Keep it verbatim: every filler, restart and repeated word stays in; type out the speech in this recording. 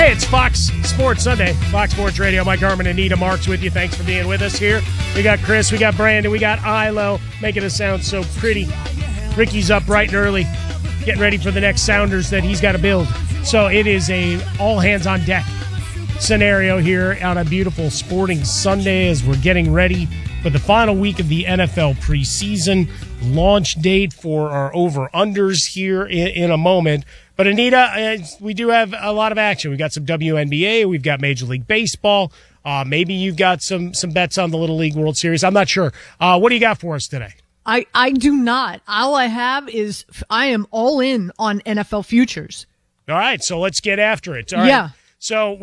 Hey, it's Fox Sports Sunday, Fox Sports Radio. Mike Harmon and Anita Marks with you. Thanks for being with us here. We got Chris, we got Brandon, we got Ilo, making it sound so pretty. Ricky's up bright and early, getting ready for the next Sounders that he's got to build. So it is a all hands on deck scenario here on a beautiful sporting Sunday as we're getting ready for the final week of the N F L preseason. Launch date for our over-unders here in, in a moment. But, Anita, uh, we do have a lot of action. We've got some W N B A. We've got Major League Baseball. Uh, maybe you've got some some bets on the Little League World Series. I'm not sure. Uh, what do you got for us today? I, I do not. All I have is I am all in on N F L futures. All right, so let's get after it. All right. Yeah. So